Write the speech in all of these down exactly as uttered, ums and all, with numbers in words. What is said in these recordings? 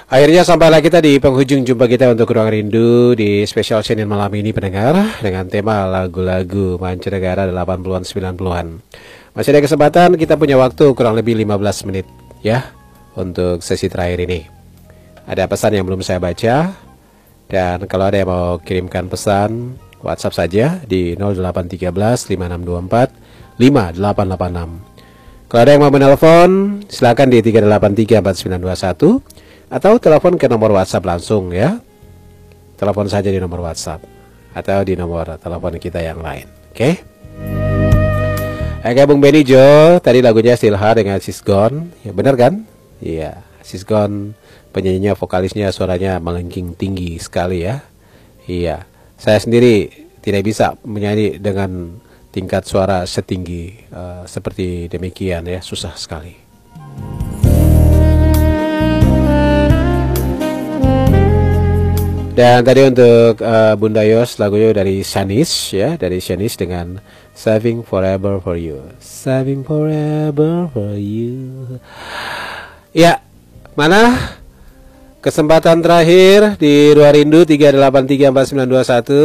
Akhirnya sampailah kita di penghujung jumpa kita untuk Ruang Rindu di spesial Senin malam ini pendengar, dengan tema lagu-lagu mancanegara delapan puluhan sembilan puluhan. Masih ada kesempatan, kita punya waktu kurang lebih lima belas menit ya untuk sesi terakhir ini. Ada pesan yang belum saya baca, dan kalau ada yang mau kirimkan pesan, WhatsApp saja di nol delapan satu tiga lima enam dua empat lima delapan delapan enam. Kalau ada yang mau menelpon, silakan di tiga delapan tiga empat sembilan dua satu atau telepon ke nomor WhatsApp langsung ya. Telepon saja di nomor WhatsApp atau di nomor telepon kita yang lain. Oke. Okay? Oke, Bung Benny Jo, tadi lagunya Still Hard dengan She's Gone. Ya benar kan? Iya, She's Gone, penyanyinya, vokalisnya suaranya melengking tinggi sekali ya. Iya. Saya sendiri tidak bisa menyanyi dengan tingkat suara setinggi uh, seperti demikian ya, susah sekali. Dan tadi untuk uh, Bunda Yos, lagunya dari Shanice ya, dari Shanice dengan Saving Forever for You. Saving Forever for You. Ya, mana kesempatan terakhir di Ruang Rindu tiga delapan tiga empat sembilan dua satu.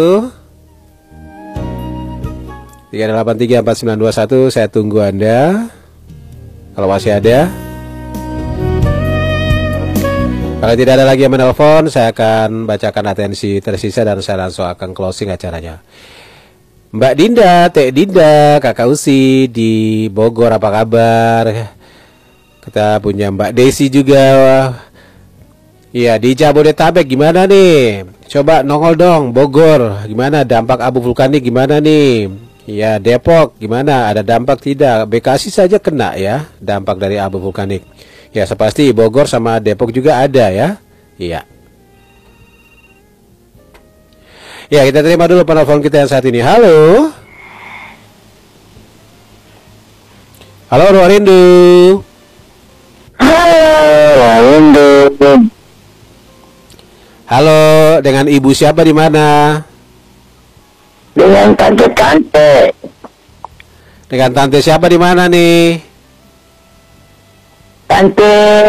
tiga delapan tiga empat sembilan dua satu, saya tunggu Anda. Kalau masih ada. Kalau tidak ada lagi yang menelpon, saya akan bacakan atensi tersisa dan saya langsung akan closing acaranya. Mbak Dinda, Teh Dinda, Kakak Usi di Bogor, apa kabar? Kita punya Mbak Desi juga. Iya, di Jabodetabek gimana nih? Coba nongol dong, Bogor. Gimana dampak abu vulkanik gimana nih? Iya, Depok gimana? Ada dampak tidak? Bekasi saja kena ya, dampak dari abu vulkanik. Ya, sepasti Bogor sama Depok juga ada ya. Iya. Ya, kita terima dulu penelpon kita yang saat ini. Halo. Halo, Ruang Rindu. Halo, Ruang Rindu. Halo, dengan ibu siapa di mana? Dengan tante-tante. Dengan tante siapa di mana nih? Tante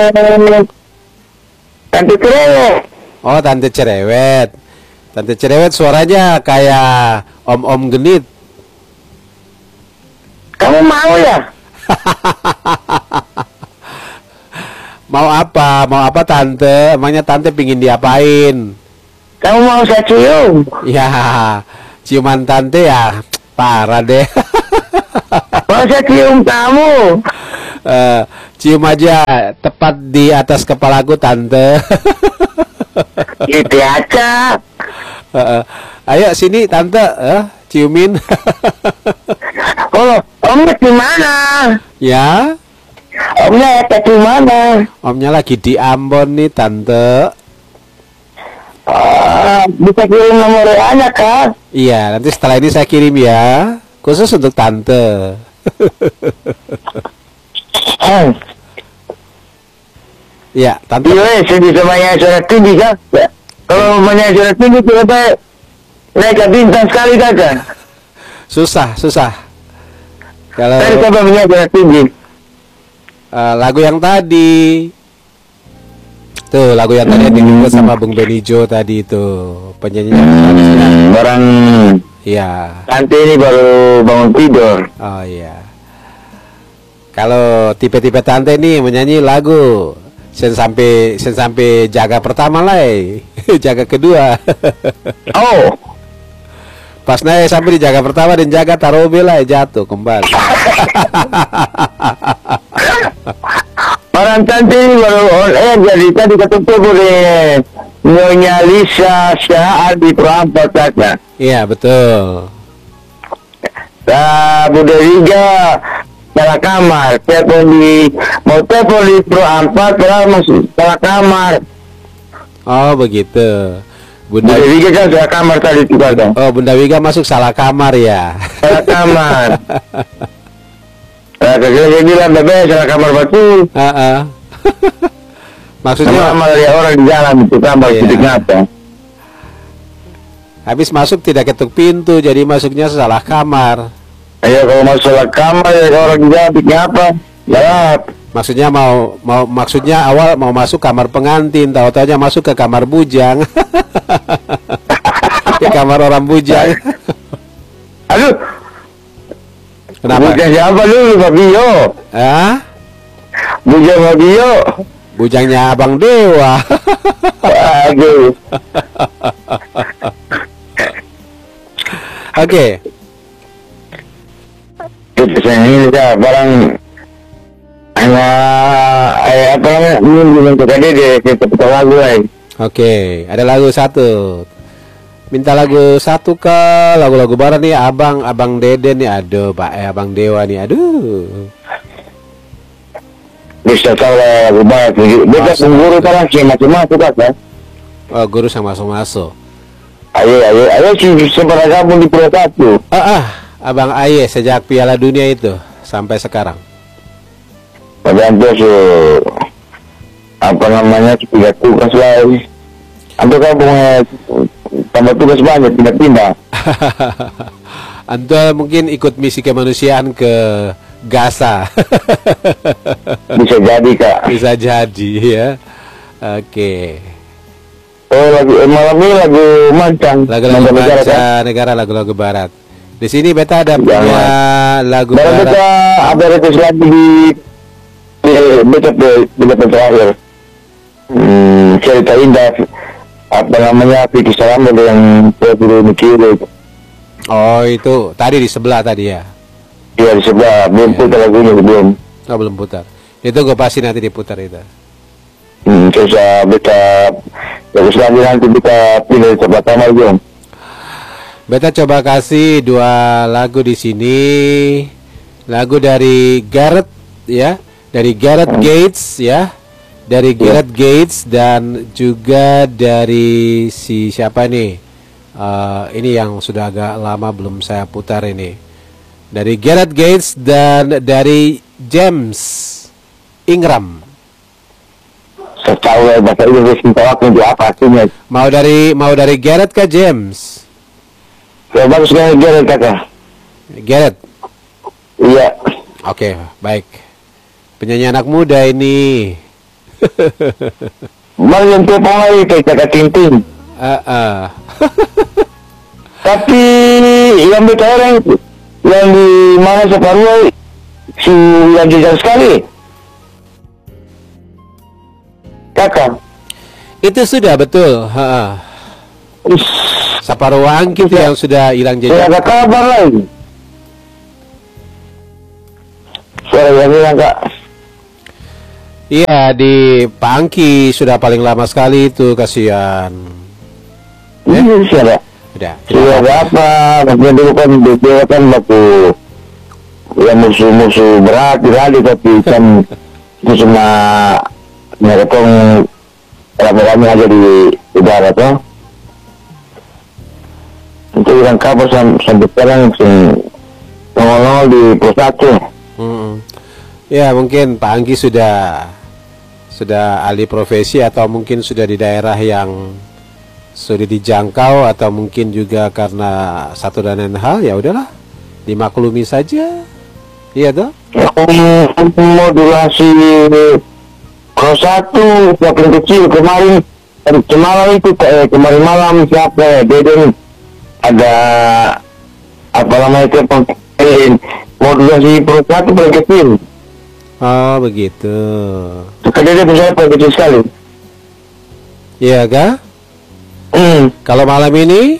Tante cerewet. Oh, tante cerewet. Tante cerewet suaranya kayak om-om genit. Kamu mau ya? Mau apa? Mau apa tante? Emangnya tante pingin diapain? Kamu mau saya cium? Ya, ciuman tante ya parah deh. Mau saya cium kamu? Uh, cium aja tepat di atas kepalaku tante. Gitu aja. uh, uh. Ayo sini tante, uh, ciumin. Oh, omnya di mana? Ya, omnya ada di mana? Omnya lagi di Ambon nih tante. Oh, bisa kirim nomor W A-nya kan? Iya, nanti setelah ini saya kirim ya, khusus untuk tante. Eh. Ya, tante. Iya, saya bisa banyak suara tinggi kan? Ya. Kalau banyak suara tinggi ternyata naik ke bintang sekali kan? Susah, susah. Kalau saya coba banyak suara tinggi. Uh, lagu yang tadi, tuh lagu yang tadi yang dibuat sama Bung Benny Jo tadi itu penyanyinya. Hmm, barang. Iya. Nanti ini baru bangun tidur. Oh iya. Kalau tipe-tipe tante nih menyanyi lagu sen sampai sen sampai jaga pertama lah, jaga kedua. Oh. Pas naik sampai di jaga pertama dan jaga tarobe lah jatuh kembali. Orang tante ini baru on air jadi tadi ketemu boleh Nyonya Lisa saat di perempat saja. Iya betul. Nah, Bunda Riga salah kamar, telepon di mau telepon di Pro empat, padahal masuk salah kamar. Oh begitu. Bunda, Bunda Wiga kan salah kamar tadi juga kan. Oh, Bunda Wiga masuk salah kamar ya. Salah kamar. Nah, kira dia bilang bebe salah kamar batu. Uh-uh. Maksudnya kamar dia orang di jalan itu kamar iya. Gitu ngapa? Habis masuk tidak ketuk pintu, jadi masuknya salah kamar. Ayo kalau masuk salah kamar ya orang di jalan ngapa? Ya. Maksudnya mau mau maksudnya awal mau masuk kamar pengantin, tahu-tahunya masuk ke kamar bujang. Ke kamar orang bujang. Aduh. Kenapa? Bujang siapa dulu, Fabio? Ah? Bujang Fabio. Bujangnya Abang Dewa. Aduh. Oke. Itu saya ini dah barang hanya eh, apa namanya ini belum tadi deh kita putar lagu lagi. Oke, ada lagu satu. Minta lagu satu ke lagu-lagu barat nih, abang, abang Deden nih, aduh, Pak, eh, Abang Dewa nih, aduh. Bisa tahu lah lagu barat. Beta pengguru kan sih macam-macam kan. Oh, guru sama masuk-masuk. Ayo, ayo, ayo sih sebenarnya gabung di Pro Satu. Ah, ah, Abang Aye sejak Piala Dunia itu sampai sekarang. Padahal so apa namanya tiga tugas lagi. Antum gabung tambah tugas banyak pindah-pindah. Antum mungkin ikut misi kemanusiaan ke Gaza. Bisa jadi kak. Bisa jadi ya. Oke. Oh lagu eh, malam ini lagu mancang. Lagu-lagu negara, kan? mancanegara, lagu-lagu barat. Di sini beta ada punya lagu barat. barat. Beta ada request lagi di di beta beta terakhir. Hmm, cerita indah apa namanya Vicky Salambo yang Pedro Mikiro. Oh itu tadi di sebelah tadi ya. Iya di sebelah belum Ya. putar lagunya belum. Oh belum putar. Itu gue pasti nanti diputar itu. Hmm, terus uh, beta terus lagi nanti kita pilih coba tamal dong. Beta coba kasih dua lagu di sini. Lagu dari Gareth ya, dari Gareth Hmm. Gates ya. Dari Ya. Gareth Gates dan juga dari si siapa nih? Uh, ini yang sudah agak lama belum saya putar ini. Dari Gareth Gates dan dari James Ingram. Saya tahu ya bahasa Inggris kita waktu itu apa artinya. Mau dari mau dari Gareth ke James? Ya bagus sekali dia kakak. Gareth. Iya. Oke, baik. Penyanyi anak muda ini. Mari yang tepung lagi kayak kakak Tintin. Ah, ah. Tapi yang beta orang yang di mana separuh si yang jejak sekali. Kakak. Itu sudah betul. Ha. Is, Saparwang itu yang sudah hilang tidak jejak. ada kabar lagi. Suara yang hilang kak. Iya di Pangki sudah paling lama sekali itu, kasihan. Ini Eh? siapa? Udah. Sudah ada apa? Tapi dulu kan dia kan waktu yang musuh-musuh berat dirali tapi kan itu cuma ngerekong rame-rame aja di udara tuh. Itu yang kabar sam sampai sekarang nol-nol di Pusat. Mm-mm. Ya mungkin Pak Angki sudah sudah ahli profesi atau mungkin sudah di daerah yang sudah dijangkau atau mungkin juga karena satu dan lain hal, ya udahlah dimaklumi saja. Iya toh? Modulasi Pro Satu makin kecil kemarin semalam itu eh, kemarin malam siapa ya Deden ada apa namanya itu pemain modulasi Pro Satu paling kecil. Oh begitu. Karena dia bisa paling kecil sekali. Iya kah? Hmm. Kalau malam ini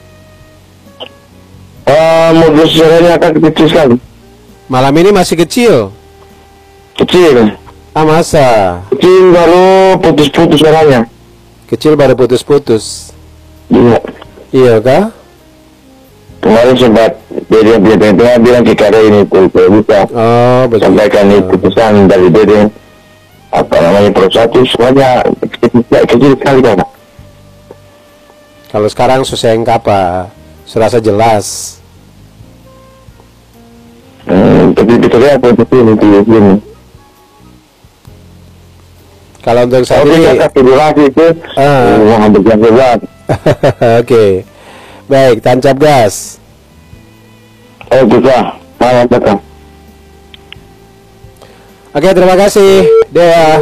Uh, modulasi suaranya akan kecil sekali. malam ini masih kecil. Kecil. Ah masa? Kecil baru putus-putus suaranya. Kecil baru putus-putus. Iya. Iya kah? Kemarin sempat Deden dia bilang jika ada ini tuh bisa Oh begitu. sampaikan ini keputusan dari Deden apa namanya Pro Satu semuanya kecil, kecil sekali kan. Kalau sekarang susah yang apa? Serasa jelas. Hmm, tapi betulnya apa itu ini di sini. Kalau untuk saat Tapi ini, kakak tidur lagi itu, Ah. mau ngambil jam berat. oke, baik, tancap gas. Oh bisa, malam kakak. Oke, terima kasih Dea.